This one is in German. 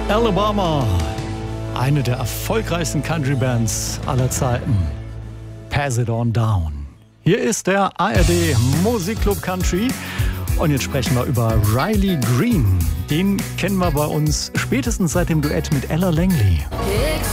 Alabama, eine der erfolgreichsten Country-Bands aller Zeiten. Pass it on down. Hier ist der ARD Musikclub Country und jetzt sprechen wir über Riley Green. Den kennen wir bei uns spätestens seit dem Duett mit Ella Langley.